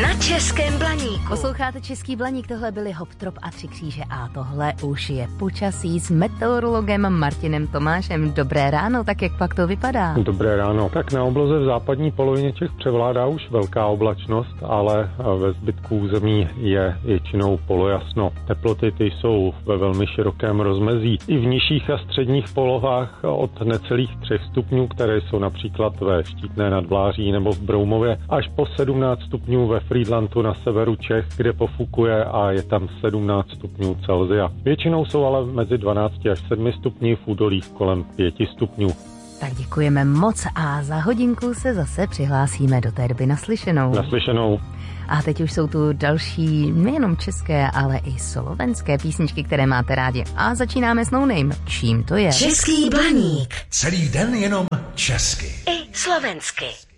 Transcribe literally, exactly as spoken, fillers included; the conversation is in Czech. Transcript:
Na Českém Blaníku. Posloucháte Český Blaník, tohle byly Hop Trop a Tři kříže a tohle už je počasí s meteorologem Martinem Tomášem. Dobré ráno, tak jak pak to vypadá? Dobré ráno. Tak na obloze v západní polovině Čech převládá už velká oblačnost, ale ve zbytku území je většinou polojasno. Teploty ty jsou ve velmi širokém rozmezí. I v nižších a středních polohách od necelých třech stupňů, které jsou například ve Štítné nad Vláří nebo v Broumově, až po sedmnáct stupňů ve Frýdlantu na severu Čech, kde pofukuje a je tam sedmnáct stupňů Celsia. Většinou jsou ale mezi dvanáct až sedm stupňů, v údolích kolem pět stupňů. Tak děkujeme moc a za hodinku se zase přihlásíme do té doby naslyšenou. Naslyšenou. A teď už jsou tu další nejenom české, ale i slovenské písničky, které máte rádi. A začínáme s No Name. Čím to je? Český Blaník. Celý den jenom česky. I slovensky.